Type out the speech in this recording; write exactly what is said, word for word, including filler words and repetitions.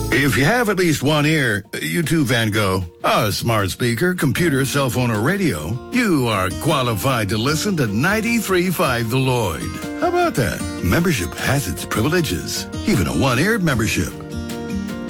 If you have at least one ear, you too, Van Gogh, a smart speaker, computer, cell phone, or radio, you are qualified to listen to ninety-three point five The Lloyd. How about that? Membership has its privileges, even a one-eared membership.